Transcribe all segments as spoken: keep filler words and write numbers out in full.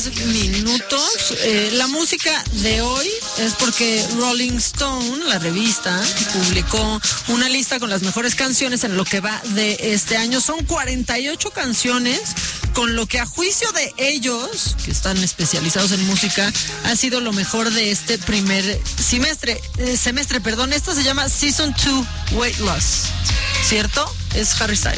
Minutos. Eh, la música de hoy es porque Rolling Stone, la revista, publicó una lista con las mejores canciones en lo que va de este año. Son cuarenta y ocho canciones, con lo que a juicio de ellos, que están especializados en música, ha sido lo mejor de este primer semestre. Eh, semestre, perdón. Esto se llama Season dos Weight Loss, ¿cierto? Es Harry Styles.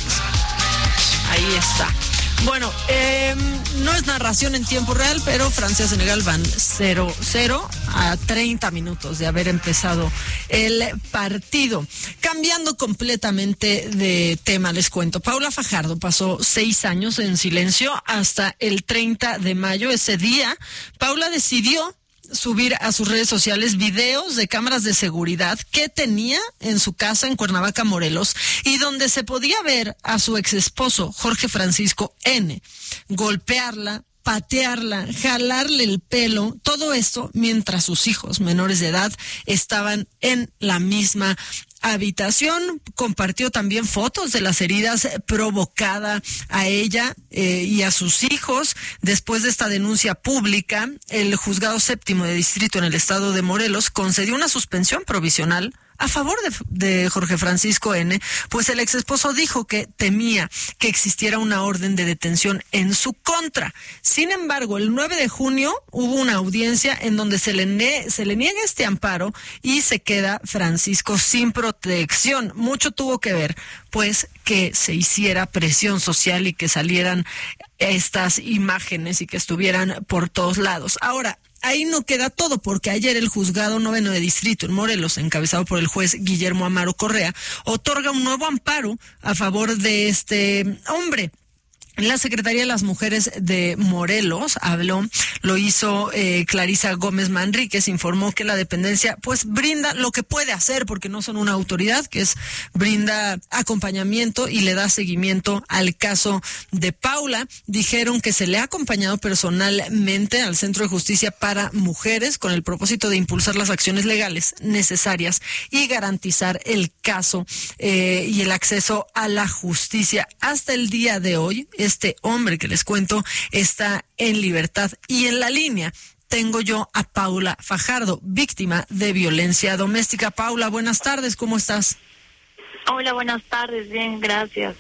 Ahí está. Bueno, eh, no es narración en tiempo real, pero Francia-Senegal van cero cero a treinta minutos de haber empezado el partido. Cambiando completamente de tema, les cuento. Paula Fajardo pasó seis años en silencio hasta el treinta de mayo. Ese día, Paula decidió subir a sus redes sociales videos de cámaras de seguridad que tenía en su casa en Cuernavaca, Morelos, y donde se podía ver a su ex esposo, Jorge Francisco N., golpearla, patearla, jalarle el pelo, todo esto mientras sus hijos menores de edad estaban en la misma habitación. Compartió también fotos de las heridas provocadas a ella eh, y a sus hijos. Después de esta denuncia pública, el juzgado séptimo de distrito en el estado de Morelos concedió una suspensión provisional a favor de, de Jorge Francisco N., pues el ex esposo dijo que temía que existiera una orden de detención en su contra. Sin embargo, el nueve de junio hubo una audiencia en donde se le, ne- se le niega este amparo y se queda Francisco sin protección. Mucho tuvo que ver, pues, que se hiciera presión social y que salieran estas imágenes y que estuvieran por todos lados. Ahora, ahí no queda todo, porque ayer el juzgado noveno de distrito en Morelos, encabezado por el juez Guillermo Amaro Correa, otorga un nuevo amparo a favor de este hombre. La Secretaría de las Mujeres de Morelos habló, lo hizo eh, Clarisa Gómez Manríquez, informó que la dependencia pues brinda lo que puede hacer, porque no son una autoridad, que es brinda acompañamiento y le da seguimiento al caso de Paula. Dijeron que se le ha acompañado personalmente al Centro de Justicia para Mujeres con el propósito de impulsar las acciones legales necesarias y garantizar el caso eh, y el acceso a la justicia. Hasta el día de hoy, este hombre que les cuento está en libertad. Y en la línea tengo yo a Paula Fajardo, víctima de violencia doméstica. Paula, buenas tardes, ¿cómo estás? Hola, buenas tardes, bien, gracias.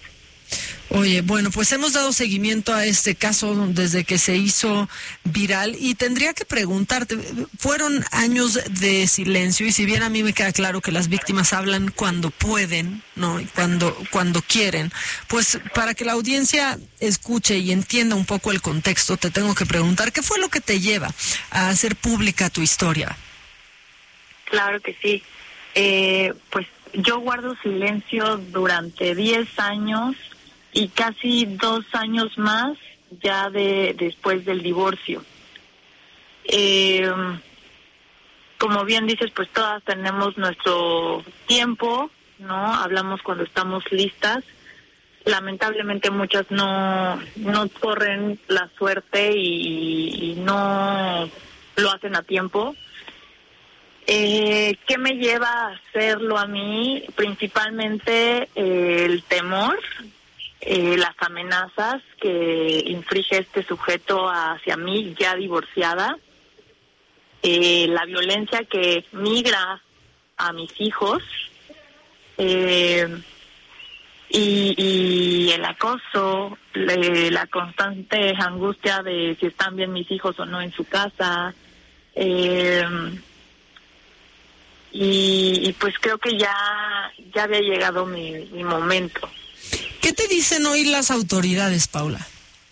Oye, bueno, pues hemos dado seguimiento a este caso desde que se hizo viral y tendría que preguntarte, fueron años de silencio y si bien a mí me queda claro que las víctimas hablan cuando pueden, ¿no? Y cuando, cuando quieren, pues para que la audiencia escuche y entienda un poco el contexto, te tengo que preguntar, ¿qué fue lo que te lleva a hacer pública tu historia? Claro que sí. Eh, pues yo guardo silencio durante diez años y casi dos años más ya de después del divorcio. Eh, como bien dices, pues todas tenemos nuestro tiempo, ¿no? Hablamos cuando estamos listas. Lamentablemente muchas no no corren la suerte y, y no lo hacen a tiempo. Eh, ¿Qué me lleva a hacerlo a mí? Principalmente eh, el temor. Eh, las amenazas que inflige este sujeto hacia mí ya divorciada, eh, la violencia que migra a mis hijos eh, y, y el acoso, le, la constante angustia de si están bien mis hijos o no en su casa, eh, y, y pues creo que ya, ya había llegado mi, mi momento. ¿Qué te dicen hoy las autoridades, Paula?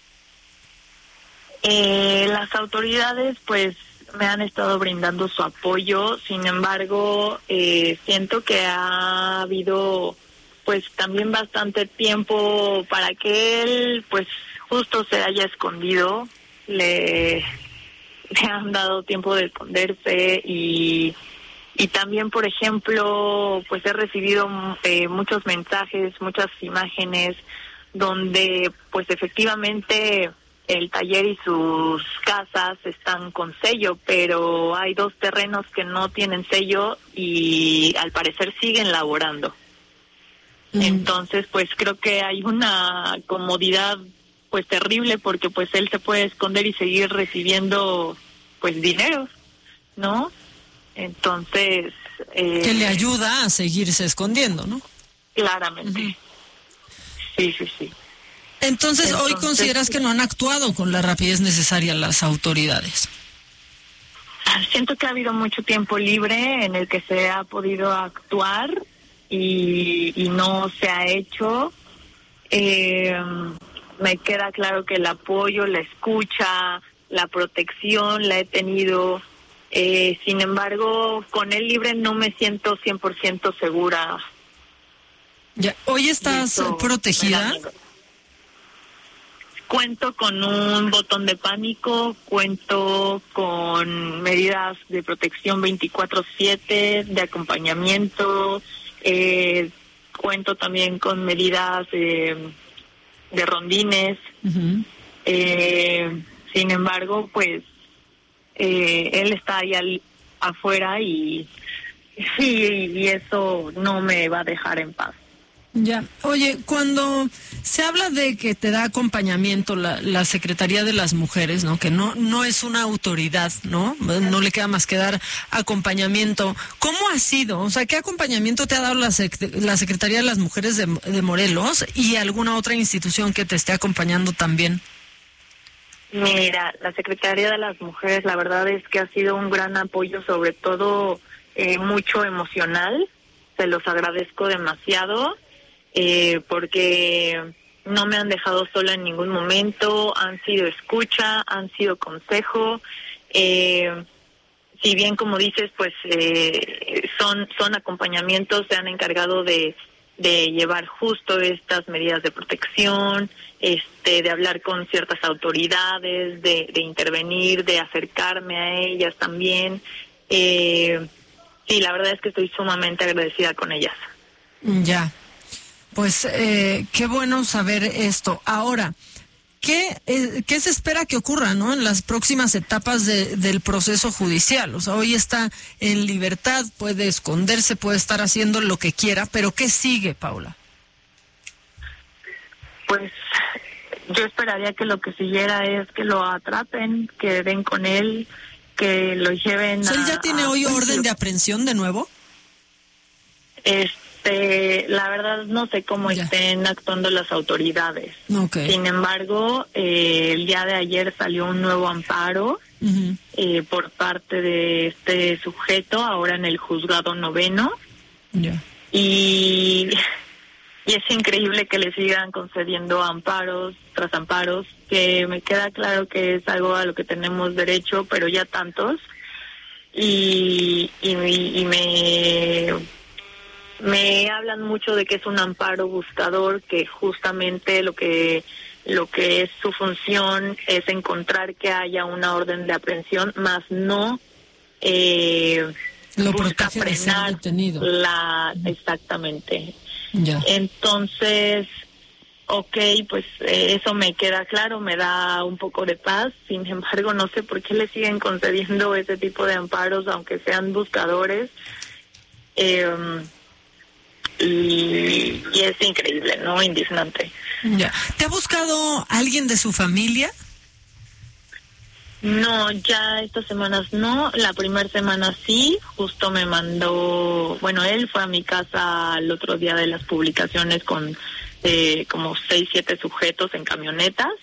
Eh, las autoridades, pues, me han estado brindando su apoyo. Sin embargo, eh, siento que ha habido, pues, también bastante tiempo para que él, pues, justo se haya escondido. Le, le han dado tiempo de esconderse y... Y también, por ejemplo, pues he recibido eh, muchos mensajes, muchas imágenes, donde pues efectivamente el taller y sus casas están con sello, pero hay dos terrenos que no tienen sello y al parecer siguen laborando. Mm. Entonces, pues creo que hay una comodidad pues terrible, porque pues él se puede esconder y seguir recibiendo pues dinero, ¿no? Entonces eh, que le ayuda a seguirse escondiendo, ¿no? Claramente. Uh-huh. Sí, sí, sí. Entonces, Entonces, hoy consideras que no han actuado con la rapidez necesaria las autoridades. Siento que ha habido mucho tiempo libre en el que se ha podido actuar y, y no se ha hecho. Eh, me queda claro que el apoyo, la escucha, la protección la he tenido. Eh, sin embargo, con él libre no me siento cien por ciento segura. Ya. ¿Hoy estás protegida? Cuento con un botón de pánico, cuento con medidas de protección veinticuatro siete, de acompañamiento, eh, cuento también con medidas de, de rondines. Uh-huh. Eh, sin embargo, pues eh, él está ahí al, afuera y, y, y eso no me va a dejar en paz. Ya. Oye, cuando se habla de que te da acompañamiento la, la Secretaría de las Mujeres, ¿no? Que no no es una autoridad, ¿no? No le queda más que dar acompañamiento. ¿Cómo ha sido? O sea, ¿qué acompañamiento te ha dado la, sec la Secretaría de las Mujeres de, de Morelos y alguna otra institución que te esté acompañando también? Mira, la Secretaría de las Mujeres, la verdad es que ha sido un gran apoyo, sobre todo eh, mucho emocional. Se los agradezco demasiado. Eh, porque no me han dejado sola en ningún momento, han sido escucha, han sido consejo, eh, si bien como dices, pues eh, son son acompañamientos, se han encargado de, de llevar justo estas medidas de protección, este, de hablar con ciertas autoridades, de, de intervenir, de acercarme a ellas también. Eh, sí, la verdad es que estoy sumamente agradecida con ellas. Ya. Pues eh, qué bueno saber esto. Ahora, ¿qué, eh, ¿qué se espera que ocurra, ¿no? En las próximas etapas de, del proceso judicial? O sea, hoy está en libertad, puede esconderse, puede estar haciendo lo que quiera, pero ¿qué sigue, Paula? Pues yo esperaría que lo que siguiera es que lo atrapen, que den con él, que lo lleven a... ¿Él ya tiene hoy orden de aprehensión de nuevo? Este... Este, la verdad no sé cómo ya. estén actuando las autoridades. Okay. Sin embargo, eh, el día de ayer salió un nuevo amparo uh-huh. eh, por parte de este sujeto, ahora en el juzgado noveno. Yeah. Y, y es increíble que le sigan concediendo amparos tras amparos, que me queda claro que es algo a lo que tenemos derecho, pero ya tantos. Y, y, y me... Me hablan mucho de que es un amparo buscador, que justamente lo que lo que es su función es encontrar que haya una orden de aprehensión, más no eh, lo busca frenar la exactamente. Ya. Entonces, ok, pues eh, eso me queda claro, me da un poco de paz. Sin embargo, no sé por qué le siguen concediendo ese tipo de amparos, aunque sean buscadores. Eh, Y, y es increíble, ¿no? Indignante. Ya. ¿Te ha buscado alguien de su familia? No, ya estas semanas no. La primera semana sí, justo me mandó, bueno, él fue a mi casa el otro día de las publicaciones con eh, como seis, siete sujetos en camionetas,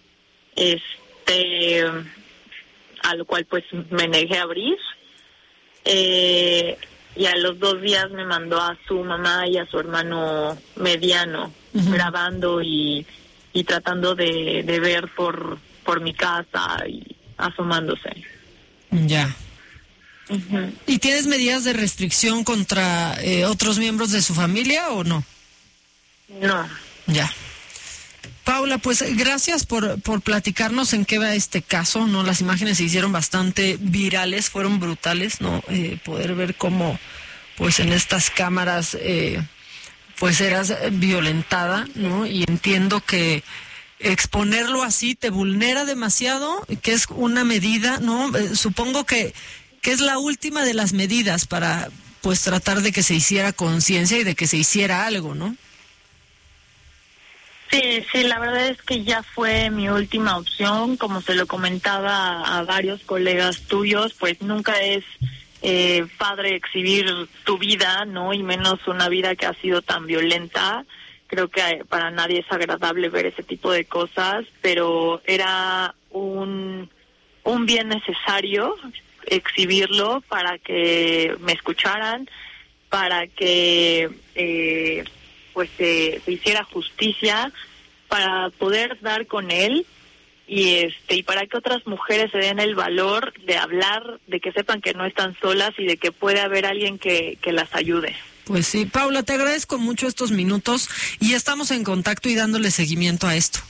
este, a lo cual pues me negué a abrir. Eh... Y a los dos días me mandó a su mamá y a su hermano mediano, uh-huh. grabando y, y tratando de, de ver por por mi casa y asomándose. Ya. Uh-huh. ¿Y tienes medidas de restricción contra eh, otros miembros de su familia o no? No. Ya. Paula, pues gracias por, por platicarnos en qué va este caso, ¿no? Las imágenes se hicieron bastante virales, fueron brutales, ¿no? Eh, poder ver cómo, pues en estas cámaras, eh, pues eras violentada, ¿no? Y entiendo que exponerlo así te vulnera demasiado, que es una medida, ¿no? Eh, supongo que, que es la última de las medidas para, pues tratar de que se hiciera conciencia y de que se hiciera algo, ¿no? Sí, sí, la verdad es que ya fue mi última opción, como se lo comentaba a varios colegas tuyos, pues nunca es eh, padre exhibir tu vida, ¿no? Y menos una vida que ha sido tan violenta. Creo que para nadie es agradable ver ese tipo de cosas, pero era un, un bien necesario exhibirlo para que me escucharan, para que eh, pues se, se hiciera justicia, para poder dar con él y este y para que otras mujeres se den el valor de hablar, de que sepan que no están solas y de que puede haber alguien que, que las ayude. Pues sí, Paula, te agradezco mucho estos minutos y estamos en contacto y dándole seguimiento a esto.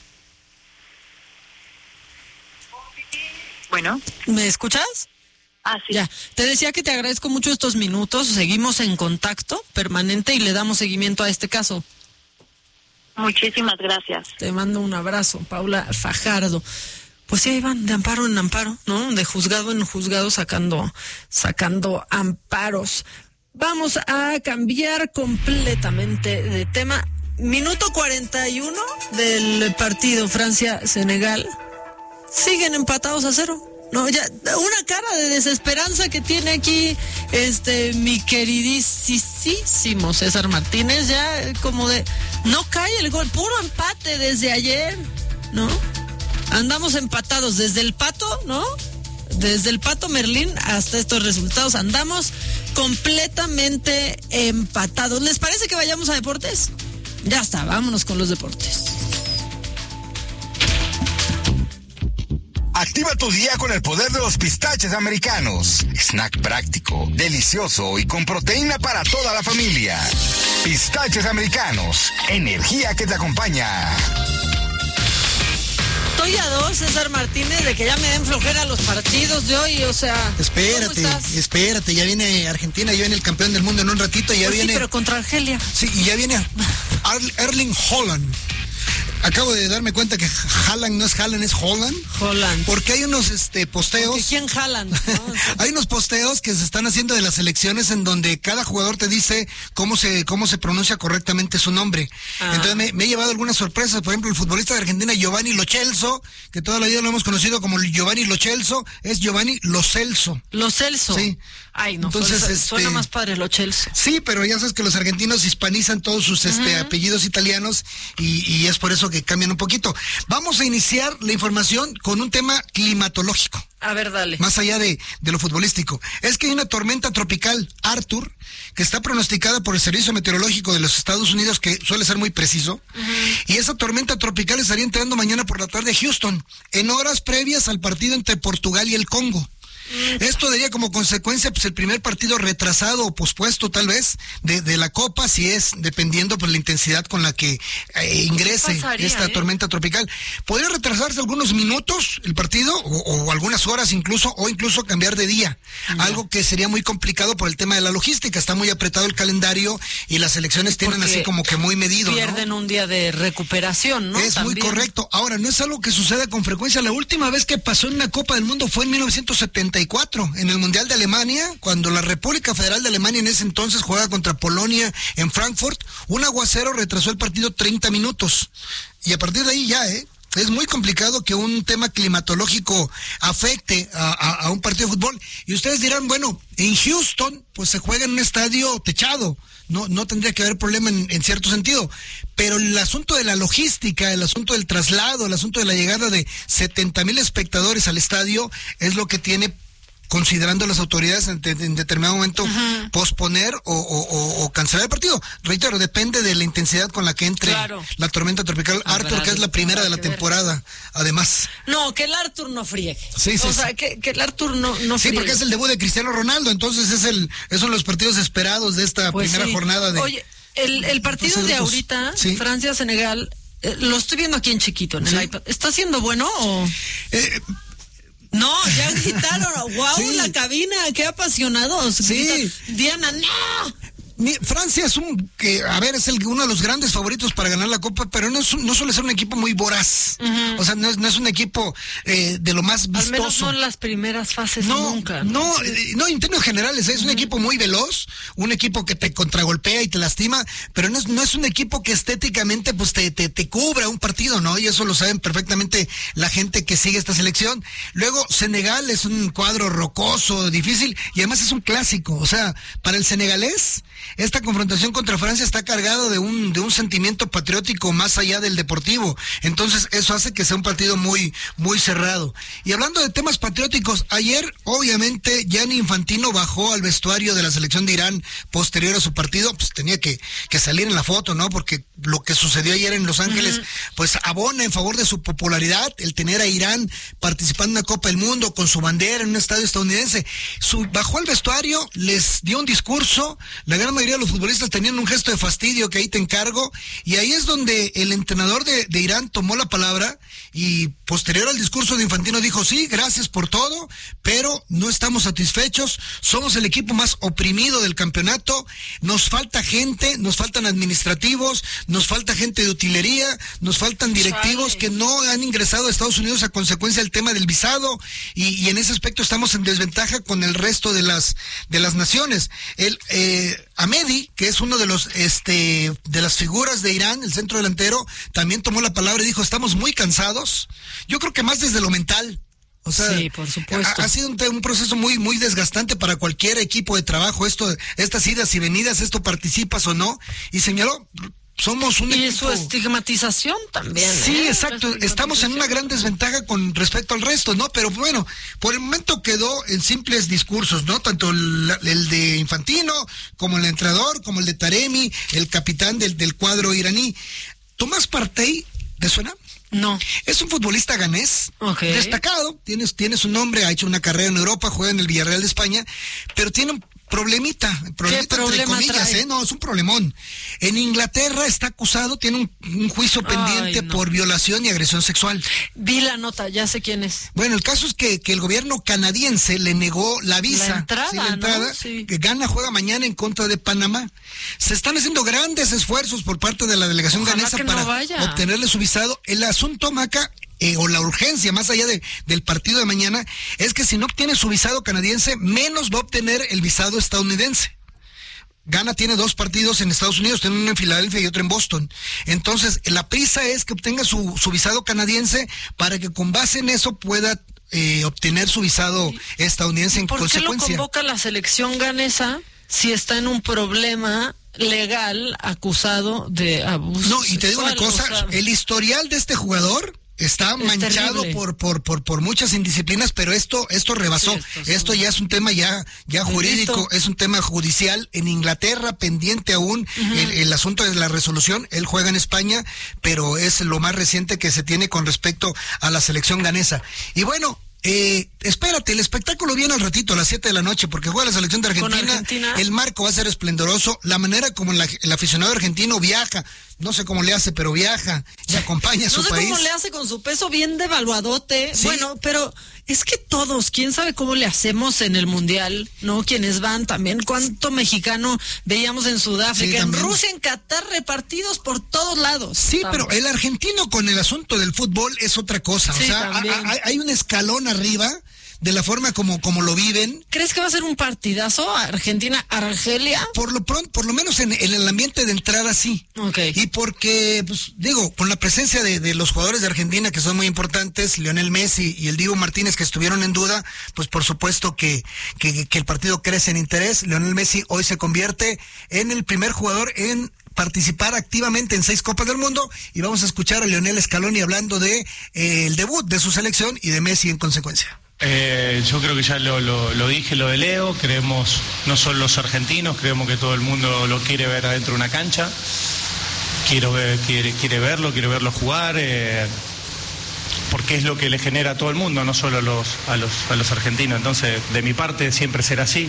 Bueno. ¿Me escuchas? Ah, sí. Ya, te decía que te agradezco mucho estos minutos, seguimos en contacto permanente y le damos seguimiento a este caso. Muchísimas gracias. Te mando un abrazo, Paula Fajardo. Pues sí, ahí van de amparo en amparo, ¿no? De juzgado en juzgado sacando, sacando amparos. Vamos a cambiar completamente de tema. Minuto cuarenta y uno del partido Francia-Senegal. Siguen empatados a cero. No, ya, una cara de desesperanza que tiene aquí este mi queridísimo César Martínez, ya como de no cae el gol, puro empate desde ayer, ¿no? Andamos empatados desde el Pato, ¿no? Desde el Pato Merlín hasta estos resultados andamos completamente empatados. ¿Les parece que vayamos a deportes? Ya está, vámonos con los deportes. Activa tu día con el poder de los pistaches americanos. Snack práctico, delicioso y con proteína para toda la familia. Pistaches americanos, energía que te acompaña. Estoy a dos, César Martínez, de que ya me den flojera los partidos de hoy, o sea... Espérate, espérate, ya viene Argentina, ya viene el campeón del mundo en un ratito, ya pues viene... Sí, pero contra Argelia. Sí, y ya viene Erling Haaland. Acabo de darme cuenta que Haaland no es Haaland, es Holland. Holland. Porque hay unos este posteos. ¿Y quién Haaland? ¿No? Hay unos posteos que se están haciendo de las elecciones en donde cada jugador te dice cómo se cómo se pronuncia correctamente su nombre. Ah. Entonces me, me he llevado algunas sorpresas. Por ejemplo, el futbolista de Argentina, Giovanni Lo Celso, que toda la vida lo hemos conocido como Giovanni Lo Celso, es Giovanni Lo Celso. Lo Celso. Sí. Ay, no, entonces suena, este, suena más padre Lo Celso. Sí, pero ya sabes que los argentinos hispanizan todos sus este, uh-huh. apellidos italianos y, y es por eso que cambian un poquito. Vamos a iniciar la información con un tema climatológico. A ver, dale. Más allá de, de lo futbolístico. Es que hay una tormenta tropical, Arthur, que está pronosticada por el Servicio Meteorológico de los Estados Unidos, que suele ser muy preciso. Uh-huh. Y esa tormenta tropical estaría entrando mañana por la tarde a Houston, en horas previas al partido entre Portugal y el Congo. Esto daría como consecuencia pues el primer partido retrasado o pospuesto tal vez de, de la Copa, si es dependiendo pues la intensidad con la que eh, ingrese pasaría, esta eh? tormenta tropical. Podría retrasarse algunos minutos el partido o, o algunas horas incluso o incluso cambiar de día, yeah. algo que sería muy complicado por el tema de la logística. Está muy apretado el calendario y las elecciones tienen Porque así como que muy medido. Pierden ¿no? un día de recuperación, ¿no? Es También. muy correcto. Ahora, no es algo que suceda con frecuencia. La última vez que pasó en una Copa del Mundo fue en mil novecientos setenta y cuatro, en el Mundial de Alemania, cuando la República Federal de Alemania en ese entonces jugaba contra Polonia en Frankfurt. Un aguacero retrasó el partido treinta minutos. Y a partir de ahí ya, ¿eh? Es muy complicado que un tema climatológico afecte a, a, a un partido de fútbol. Y ustedes dirán, bueno, en Houston, pues se juega en un estadio techado. No, no tendría que haber problema en, en cierto sentido. Pero el asunto de la logística, el asunto del traslado, el asunto de la llegada de setenta mil espectadores al estadio es lo que tiene, considerando las autoridades en, de, en determinado momento, uh-huh. posponer o, o, o, o cancelar el partido. Reitero, depende de la intensidad con la que entre claro. la tormenta tropical Arthur, verdad, que es la primera de la temporada, ver. además. No, que el Arthur no friegue. Sí, sí, o sí. sea, que, que el Arthur no, no Sí, friegue. porque es el debut de Cristiano Ronaldo, entonces es el, esos son los partidos esperados de esta pues primera sí. jornada de... Oye, el, el partido de, de ahorita, ¿sí? Francia-Senegal, eh, lo estoy viendo aquí en chiquito, en ¿sí? el iPad. ¿Está siendo bueno o...? Eh... No, ya gritaron, wow, sí. la cabina, qué apasionados. Sí. Gritan, Diana, no. Mi, Francia es un, que a ver, es el, uno de los grandes favoritos para ganar la Copa, pero no, es, no suele ser un equipo muy voraz. Uh-huh. O sea, no es, no es un equipo eh, de lo más vistoso. Al menos no en las primeras fases no, nunca. No, eh, no, en términos generales, es uh-huh. un equipo muy veloz, un equipo que te contragolpea y te lastima, pero no es, no es un equipo que estéticamente pues te, te, te cubra un partido, ¿no? Y eso lo saben perfectamente la gente que sigue esta selección. Luego, Senegal es un cuadro rocoso, difícil, y además es un clásico. O sea, para el senegalés, esta confrontación contra Francia está cargado de un, de un sentimiento patriótico más allá del deportivo. Entonces, eso hace que sea un partido muy, muy cerrado. Y hablando de temas patrióticos, ayer, obviamente, Gianni Infantino bajó al vestuario de la selección de Irán posterior a su partido, pues tenía que, que salir en la foto, ¿no? Porque lo que sucedió ayer en Los Ángeles, uh-huh. pues abona en favor de su popularidad, el tener a Irán participando en una Copa del Mundo con su bandera en un estadio estadounidense. Su, bajó al vestuario, les dio un discurso, la gran mayoría de los futbolistas tenían un gesto de fastidio que ahí te encargo, y ahí es donde el entrenador de, de Irán tomó la palabra y posterior al discurso de Infantino dijo, sí, gracias por todo, pero no estamos satisfechos, somos el equipo más oprimido del campeonato, nos falta gente, nos faltan administrativos, nos falta gente de utilería, nos faltan directivos que no han ingresado a Estados Unidos a consecuencia del tema del visado, y, y en ese aspecto estamos en desventaja con el resto de las de las naciones. El eh, Ahmedi, que es uno de los este de las figuras de Irán, el centro delantero, también tomó la palabra y dijo, estamos muy cansados. Yo creo que más desde lo mental. O sea, sí, por supuesto. Ha, ha sido un, un proceso muy muy desgastante para cualquier equipo de trabajo, esto, estas idas y venidas, esto participas o no, y señaló, somos un y equipo... su estigmatización también. Sí, ¿eh? exacto, estamos en una gran desventaja con respecto al resto, ¿no? Pero bueno, por el momento quedó en simples discursos, ¿no? Tanto el, el de Infantino, como el entrenador, como el de Taremi, el capitán del, del cuadro iraní. Tomás Partey, ¿te suena? No. Es un futbolista ganés, okay. destacado, tiene, tiene su nombre, ha hecho una carrera en Europa, juega en el Villarreal de España, pero tiene un problemita, problemita ¿Qué entre problema comillas, trae? ¿eh? No, es un problemón. En Inglaterra está acusado, tiene un, un juicio pendiente Ay, no. por violación y agresión sexual. Vi la nota, ya sé quién es. Bueno, el caso es que, que el gobierno canadiense le negó la visa. La entrada, sí, la entrada, ¿no? Sí. Que Ghana juega mañana en contra de Panamá. Se están haciendo grandes esfuerzos por parte de la delegación Ojalá ganesa que para no vaya. obtenerle su visado. El asunto, Maca, Eh, o la urgencia, más allá de, del partido de mañana, es que si no obtiene su visado canadiense, menos va a obtener el visado estadounidense. Ghana tiene dos partidos en Estados Unidos, tiene uno en Filadelfia y otro en Boston. Entonces, la prisa es que obtenga su, su visado canadiense para que con base en eso pueda eh, obtener su visado estadounidense en ¿Por consecuencia. qué lo convoca la selección ganesa si está en un problema legal acusado de abuso No, y te digo una sexual, cosa, o sea, el historial de este jugador está manchado por, por por por muchas indisciplinas, pero esto esto rebasó. Sí, esto, esto ya es un tema ya ya jurídico, Listo. es un tema judicial en Inglaterra pendiente aún. Uh-huh. el, el asunto de la resolución. Él juega en España, pero es lo más reciente que se tiene con respecto a la selección ganesa. Y bueno, Eh, espérate, el espectáculo viene al ratito, a las siete de la noche, porque juega la selección de Argentina. Argentina. El marco va a ser esplendoroso. La manera como la, el aficionado argentino viaja, no sé cómo le hace, pero viaja y acompaña a su no sé país. cómo le hace con su peso bien devaluadote. Sí. Bueno, pero es que todos, quién sabe cómo le hacemos en el mundial, ¿no? Quienes van también, cuánto mexicano veíamos en Sudáfrica, Sí, en también. Rusia, en Qatar, repartidos por todos lados. Sí, Estamos. pero el argentino con el asunto del fútbol es otra cosa. Sí, o sea, también. a- a- hay un escalón arriba de la forma como, como lo viven. ¿Crees que va a ser un partidazo Argentina-Argelia? Por lo pronto, por lo menos en, en el ambiente de entrada sí. Ok. Y porque, pues, digo, con la presencia de, de los jugadores de Argentina que son muy importantes, Lionel Messi y el Dibu Martínez que estuvieron en duda, pues por supuesto que, que, que el partido crece en interés. Lionel Messi hoy se convierte en el primer jugador en participar activamente en seis Copas del Mundo, y vamos a escuchar a Lionel Scaloni hablando de eh, el debut de su selección y de Messi en consecuencia. Eh, yo creo que ya lo, lo, lo dije, lo de Leo, creemos, no solo los argentinos, creemos que todo el mundo lo quiere ver adentro de una cancha, quiero ver, quiere, quiere verlo, quiere verlo jugar, eh, porque es lo que le genera a todo el mundo, no solo a los, a los, a los argentinos. Entonces, de mi parte siempre será así.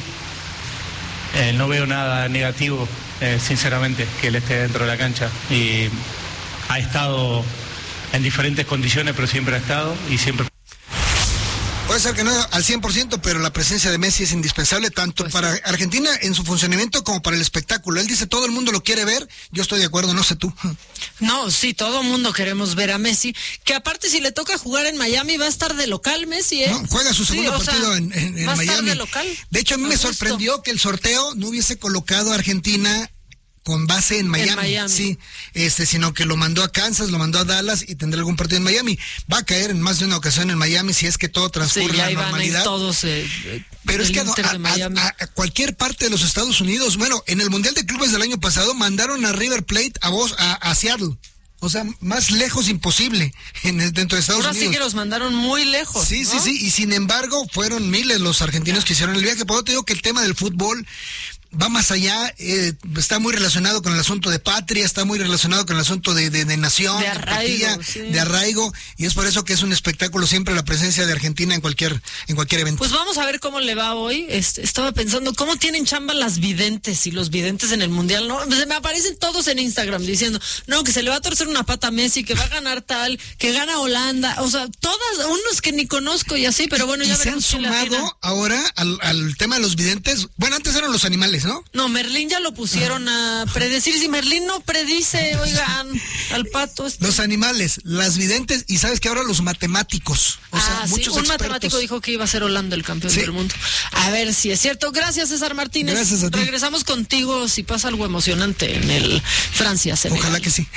Eh, no veo nada negativo, eh, sinceramente, que él esté dentro de la cancha, y ha estado en diferentes condiciones, pero siempre ha estado y siempre... Puede ser que no al cien por ciento, pero la presencia de Messi es indispensable tanto pues para sí. Argentina en su funcionamiento como para el espectáculo. Él dice todo el mundo lo quiere ver, yo estoy de acuerdo, no sé tú. No, sí, todo el mundo queremos ver a Messi, que aparte si le toca jugar en Miami va a estar de local Messi, ¿eh? No, juega su segundo sí, partido sea, en, en, en va Miami. A estar de local. De hecho, a mí a me gusto. sorprendió que el sorteo no hubiese colocado a Argentina con base en Miami, en Miami, sí, este, sino que lo mandó a Kansas, lo mandó a Dallas y tendrá algún partido en Miami. Va a caer en más de una ocasión en Miami si es que todo transcurre sí, en la Van normalidad. a ir todos, eh, pero es que a, a, a, a cualquier parte de los Estados Unidos, bueno, en el Mundial de Clubes del año pasado mandaron a River Plate a vos a, a Seattle. O sea, más lejos imposible en el, dentro de Estados Ahora Unidos. Ahora sí que los mandaron muy lejos. Sí, ¿no? sí, sí. Y sin embargo, fueron miles los argentinos que hicieron el viaje. Por eso te digo que el tema del fútbol va más allá, eh, está muy relacionado con el asunto de patria, está muy relacionado con el asunto de, de, de nación, de arraigo, empatía, sí. de arraigo, y es por eso que es un espectáculo siempre la presencia de Argentina en cualquier en cualquier evento. Pues vamos a ver cómo le va hoy. Este, estaba pensando, ¿cómo tienen chamba las videntes y los videntes en el Mundial? No, se me aparecen todos en Instagram diciendo, no, que se le va a torcer una pata a Messi, que va a ganar tal, que gana Holanda, o sea, todas, unos que ni conozco y así, pero bueno, ya y se han sumado ahora al, al tema de los videntes. Bueno, antes eran los animales, ¿no? No, Merlín ya lo pusieron a predecir. Si Merlín no predice, oigan, al pato. Este. Los animales, las videntes y sabes que ahora los matemáticos. O ah, sea, sí, muchos un expertos. matemático dijo que iba a ser Holanda el campeón sí. del mundo. A ver si es cierto. Gracias, César Martínez. Gracias a ti. Regresamos contigo si pasa algo emocionante en el Francia-Senegal. Ojalá que sí.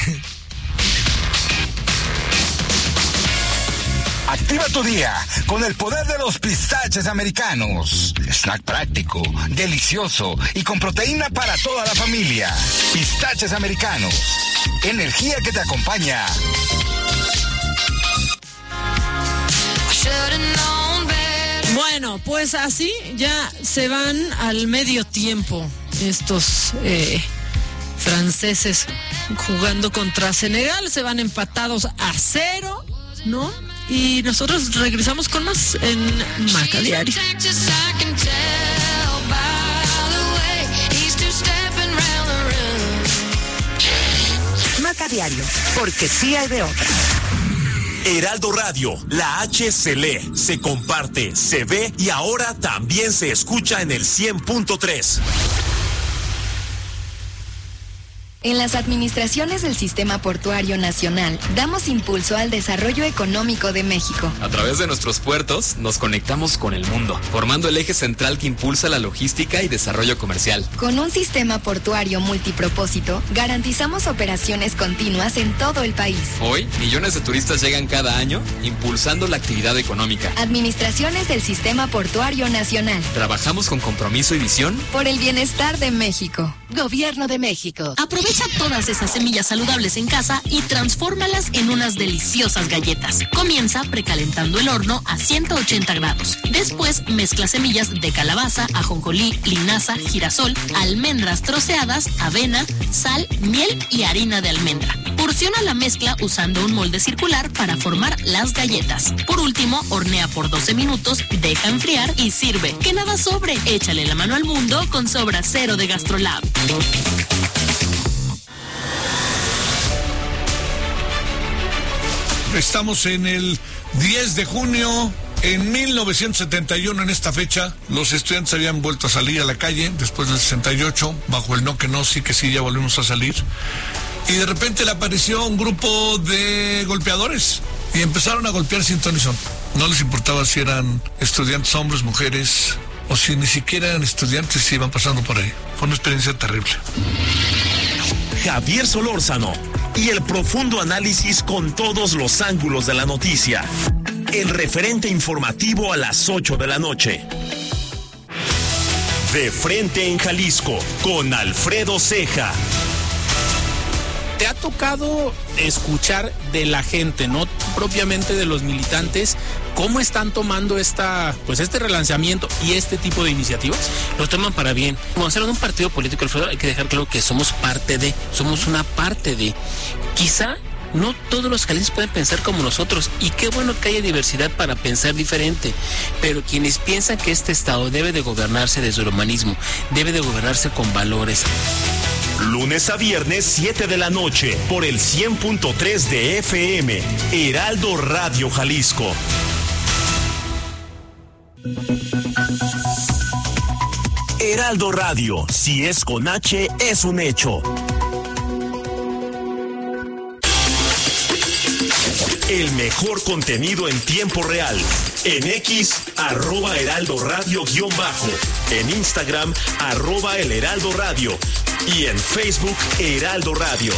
Activa tu día con el poder de los pistaches americanos. Snack práctico, delicioso y con proteína para toda la familia. Pistaches americanos. Energía que te acompaña. Bueno, pues así ya se van al medio tiempo estos eh, franceses jugando contra Senegal. Se van empatados a cero, ¿no? Y nosotros regresamos con más en Maca Diario. Maca Diario, porque sí hay de otra. Heraldo Radio, la H se lee, se comparte, se ve y ahora también se escucha en el cien punto tres. En las administraciones del Sistema Portuario Nacional, damos impulso al desarrollo económico de México. A través de nuestros puertos, nos conectamos con el mundo, formando el eje central que impulsa la logística y desarrollo comercial. Con un sistema portuario multipropósito, garantizamos operaciones continuas en todo el país. Hoy, millones de turistas llegan cada año, impulsando la actividad económica. Administraciones del Sistema Portuario Nacional. Trabajamos con compromiso y visión por el bienestar de México. Gobierno de México. Aprovecha todas esas semillas saludables en casa y transfórmalas en unas deliciosas galletas. Comienza precalentando el horno a ciento ochenta grados. Después mezcla semillas de calabaza, ajonjolí, linaza, girasol, almendras troceadas, avena, sal, miel y harina de almendra. Porciona la mezcla usando un molde circular para formar las galletas. Por último, hornea por doce minutos, deja enfriar y sirve. Que nada sobre. Échale la mano al mundo con Sobra Cero de Gastrolab. Estamos en el diez de junio. En mil novecientos setenta y uno, en esta fecha, los estudiantes habían vuelto a salir a la calle después del sesenta y ocho, bajo el no que no, sí que sí, ya volvimos a salir. Y de repente le apareció un grupo de golpeadores y empezaron a golpear sin ton ni son. No les importaba si eran estudiantes, hombres, mujeres, o si ni siquiera eran estudiantes y iban pasando por ahí. Fue una experiencia terrible. Javier Solórzano y el profundo análisis con todos los ángulos de la noticia. El referente informativo a las ocho de la noche. De frente en Jalisco, con Alfredo Ceja. Te ha tocado escuchar de la gente, no propiamente de los militantes, cómo están tomando esta, pues este relanzamiento y este tipo de iniciativas. Lo toman para bien. Como ser un partido político, Alfredo, hay que dejar claro que somos parte de, somos una parte de. Quizá no todos los jaliscienses pueden pensar como nosotros, y qué bueno que haya diversidad para pensar diferente, pero quienes piensan que este estado debe de gobernarse desde el humanismo, debe de gobernarse con valores. Lunes a viernes, siete de la noche, por el cien punto tres de F M, Heraldo Radio Jalisco. Heraldo Radio, si es con H, es un hecho. El mejor contenido en tiempo real. En X, arroba Heraldo Radio guión bajo. En Instagram, arroba El Heraldo Radio. Y en Facebook, Heraldo Radio.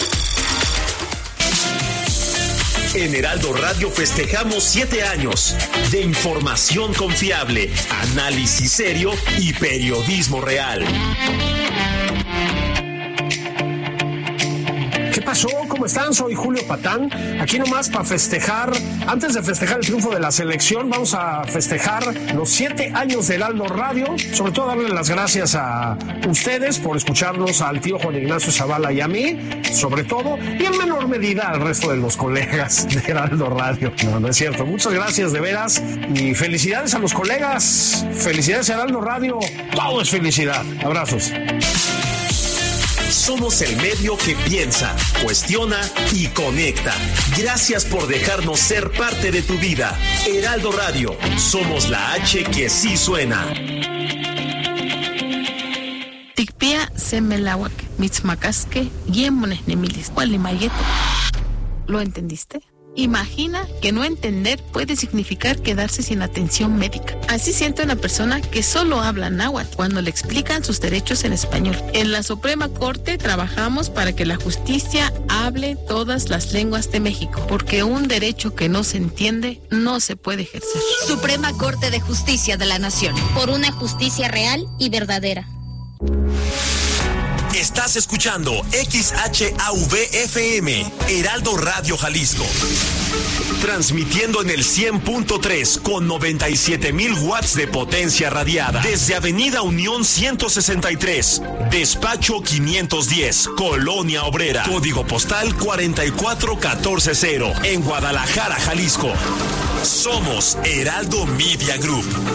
En Heraldo Radio festejamos siete años de información confiable, análisis serio y periodismo real. ¿Qué pasó? ¿Cómo están? Soy Julio Patán. Aquí nomás para festejar, antes de festejar el triunfo de la selección, vamos a festejar los siete años de Heraldo Radio. Sobre todo darle las gracias a ustedes por escucharnos, al tío Juan Ignacio Zavala y a mí, sobre todo, y en menor medida al resto de los colegas de Heraldo Radio. No, no es cierto. Muchas gracias de veras y felicidades a los colegas. Felicidades a Heraldo Radio. Todo es felicidad. Abrazos. Somos el medio que piensa, cuestiona y conecta. Gracias por dejarnos ser parte de tu vida. Heraldo Radio, somos la H que sí suena. Tikpia semelawak, mitzmakaske, yemones nemilis, walimayeto. ¿Lo entendiste? Imagina que no entender puede significar quedarse sin atención médica. Así siente una persona que solo habla náhuatl cuando le explican sus derechos en español. En la Suprema Corte trabajamos para que la justicia hable todas las lenguas de México, porque un derecho que no se entiende no se puede ejercer. Suprema Corte de Justicia de la Nación, por una justicia real y verdadera. Estás escuchando X H A V F M, Heraldo Radio Jalisco. Transmitiendo en el cien punto tres con noventa y siete mil watts de potencia radiada. Desde Avenida Unión ciento sesenta y tres, Despacho quinientos diez, Colonia Obrera. Código postal cuarenta y cuatro mil catorce, en Guadalajara, Jalisco. Somos Heraldo Media Group.